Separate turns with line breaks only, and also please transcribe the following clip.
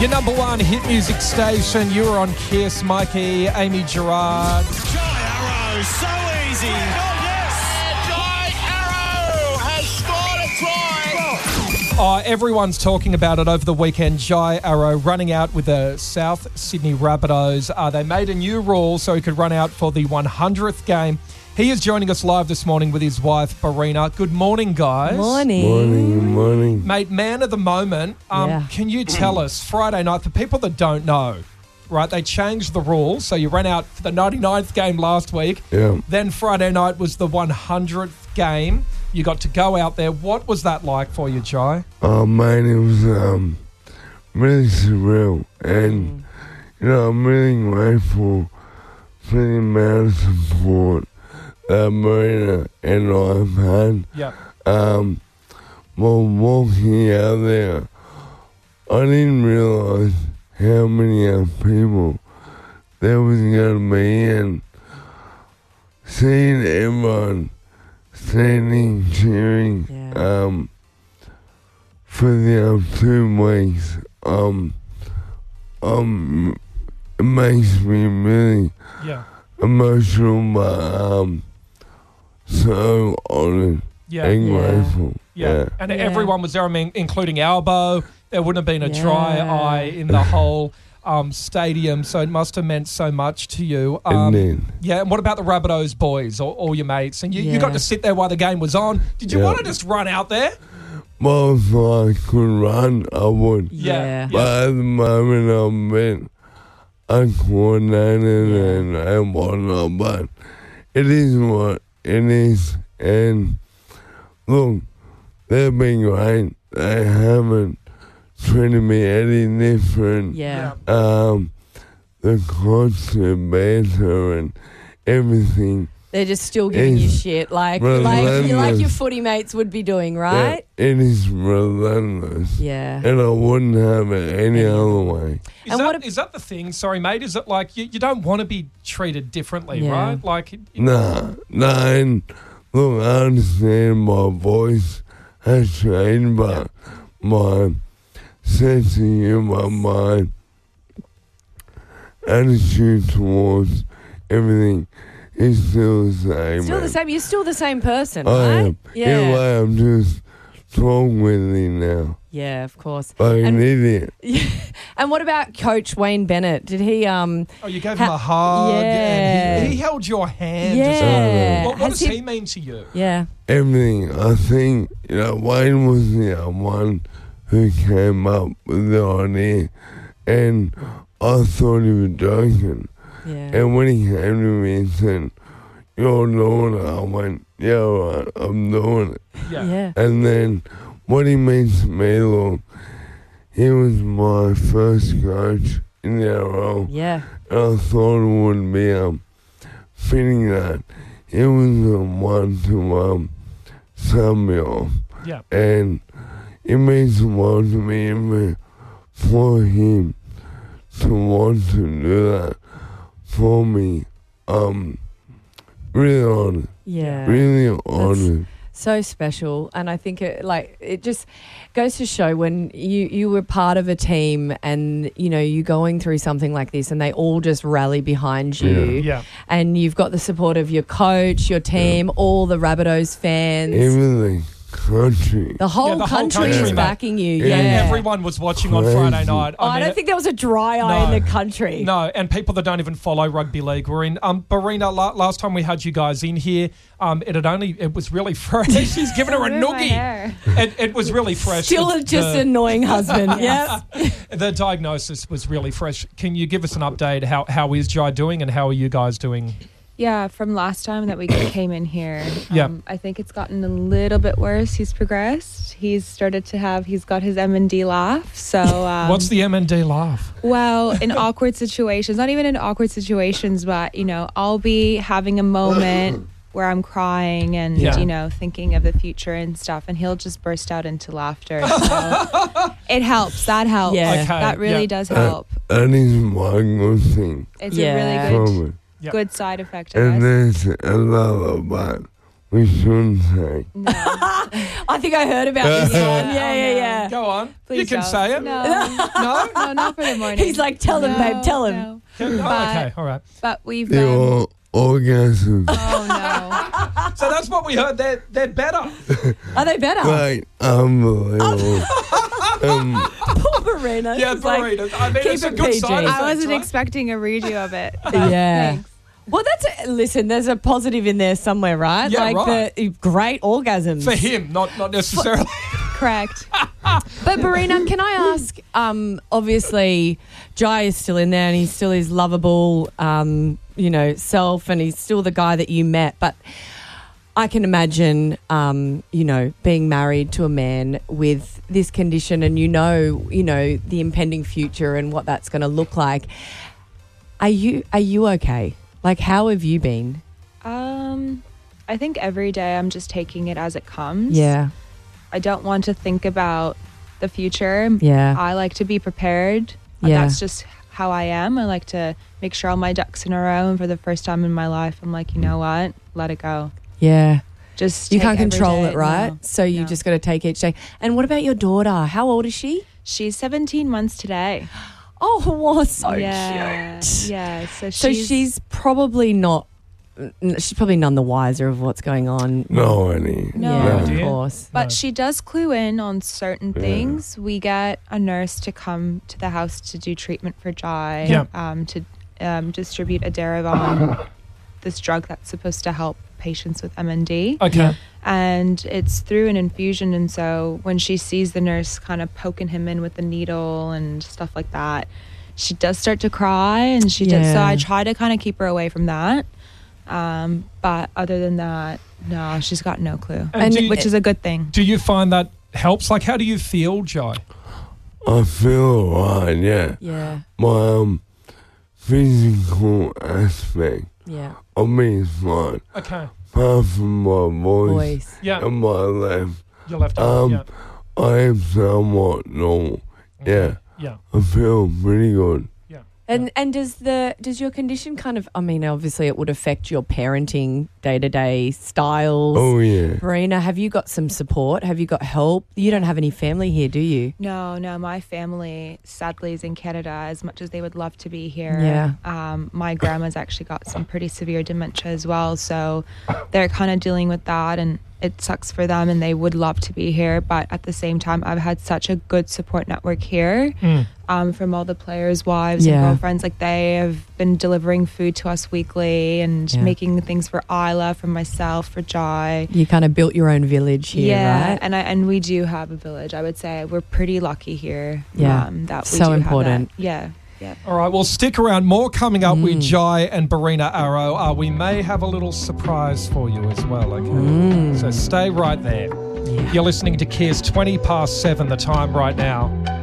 Your number one hit music station. You were on Kiss, Mikey, Amy Gerard.
Jai Arrow, so easy.
Jai Arrow has scored a try.
Everyone's talking about it over the weekend. Jai Arrow running out with the South Sydney Rabbitohs. They made a new rule so he could run out for the 100th game. He is joining us live this morning with his wife, Barina. Good morning, guys.
Morning.
Mate, man of the moment. Can you tell us, Friday night, for people that don't know, right, they changed the rules. So you ran out for the 99th game last week.
Yeah.
Then Friday night was the 100th game. You got to go out there. What was that like for you, Jai?
Oh, man, it was really surreal. And, I'm really grateful for the amount of support that Marina and I've had.
Yeah.
While walking out there, I didn't realise how many people there was going to be, and seeing everyone standing, cheering, for the 2 weeks, it makes me really emotional, but so honoured and grateful.
Yeah. And everyone was there, I mean, including Albo. There wouldn't have been a dry eye in the whole stadium, so it must have meant so much to you. And what about the Rabbitohs boys, or all your mates? And you got to sit there while the game was on. Did you want to just run out there?
Well, if I could run, I would.
Yeah.
But at the moment, I'm a bit uncoordinated and whatnot, but it is what it is. And look, they've been great. They haven't treated me any different. The constant banter and everything.
They're just still giving you shit, like your footy mates would be doing, right?
Yeah, it is relentless.
Yeah.
And I wouldn't have it any other way.
Is that the thing? Sorry, mate. Is it like you don't want to be treated differently, right? Like,
Nah. And look, I understand my voice has changed, but my sense of humour, my attitude towards everything is still the same.
Still the same. You're still the same person,
I
right?
am.
Yeah.
In a way, I'm just strong with it now.
Yeah, of course.
Like an idiot.
And what about Coach Wayne Bennett? Did he...
you gave him a hug and he held your hand.
Yeah.
What does he mean to you?
Yeah.
Everything. I think, Wayne was the one who came up with the idea, and I thought he was joking.
Yeah.
And when he came to me and said, "You're doing it," I went, "Yeah, all right, I'm doing it."
Yeah.
And then what he means to me, look, he was my first coach in the NRL.
Yeah.
And I thought it would be fitting that he was the one to sub me off.
Yeah.
And it means the world to me, and for him to want to do that for me, really honoured.
Yeah.
Really honoured.
So special. And I think it just goes to show when you were part of a team and, you're going through something like this and they all just rally behind you.
Yeah.
And you've got the support of your coach, your team, all the Rabbitohs fans.
Everything. Country.
The whole country is backing you. Yeah.
Everyone was watching on Friday night.
I don't think there was a dry eye in the country.
No, and people that don't even follow rugby league were in. Barina, last time we had you guys in here, it was really fresh. She's given her a noogie. It was really fresh.
Still just annoying husband. Yes.
The diagnosis was really fresh. Can you give us an update? How is Jai doing and how are you guys doing?
Yeah, from last time that we came in here,
Yeah.
I think it's gotten a little bit worse. He's progressed. He's got his M&D laugh. So
what's the M&D laugh?
Well, in awkward situations, not even in awkward situations, but, I'll be having a moment where I'm crying and, thinking of the future and stuff, and he'll just burst out into laughter. So it helps. That helps.
Yeah.
Okay,
that really does help.
That is one good thing.
It's a really good side effect, I
And
guess.
there's another, but we shouldn't say.
No. I think I heard about this one. Yeah.
Go on.
Please
you can
don't.
say it.
No.
No?
No, not for the morning.
He's like, tell him, babe, tell him.
No.
Okay, all right.
But we've
Your orgasm.
Oh, no.
So that's what we heard. They're better.
Are they better?
Like, unbelievable.
Poor Marina.
Yeah,
She's like,
Marina. I mean,
keep
it's a
it
good
PG.
side effect,
I wasn't
right?
expecting a redo of it.
Yeah.
Thanks.
Well, listen, there's a positive in there somewhere, right?
Yeah,
like
right.
the great orgasms.
For him, not necessarily.
Correct.
But Marina, can I ask, obviously Jai is still in there and he's still his lovable, self, and he's still the guy that you met. But I can imagine, being married to a man with this condition and the impending future and what that's going to look like. Are you okay? Like, how have you been?
I think every day I'm just taking it as it comes.
Yeah.
I don't want to think about the future.
Yeah.
I like to be prepared.
Yeah.
That's just how I am. I like to make sure all my ducks in a row. And for the first time in my life, I'm like, you know what? Let it go.
Yeah.
Just
You
take
can't
every
control
day.
it, right?
No.
So you
No.
just got to take each day. And what about your daughter? How old is she?
She's 17 months today.
Oh, so
Yeah.
cute.
Yeah. So
she's probably not. She's probably none the wiser of what's going on.
No, any.
No.
Yeah, of
idea.
course.
But
No.
she does clue in on certain things. We get a nurse to come to the house to do treatment for Jai, to distribute Adaragon, this drug that's supposed to help patients with MND.
Okay.
And it's through an infusion. And so when she sees the nurse kind of poking him in with the needle and stuff like that, she does start to cry. And she does. So
Yeah.
I try to kind of keep her away from that. But other than that, no, she's got no clue,
And do you-
which is a good thing.
Do you find that helps? Like, how do you feel, Jai?
I feel alright, yeah.
Yeah.
My physical aspect
Yeah.
of me is fine.
Okay.
Apart from my voice
Boys.
Yeah.
and my left,
Your left arm. Yeah.
I am somewhat normal. Yeah,
Yeah.
I feel pretty good.
And does your condition kind of? I mean, obviously, it would affect your parenting day-to-day styles.
Oh yeah.
Marina, have you got some support? Have you got help? You don't have any family here, do you?
No, my family sadly is in Canada. As much as they would love to be here, my grandma's actually got some pretty severe dementia as well, so they're kind of dealing with that, and it sucks for them, and they would love to be here, but at the same time, I've had such a good support network here, from all the players' wives and girlfriends. Like, they have been delivering food to us weekly and making things for Isla, for myself, for Jai.
You kind of built your own village here, right?
and we do have a village. I would say we're pretty lucky here.
Yeah.
That we
So
do
important.
Have that. Yeah.
All right, well, stick around. More coming up with Jai and Barina Arrow. We may have a little surprise for you as well, okay? So stay right there. You're listening to Kiss 20 past 7, the time right now.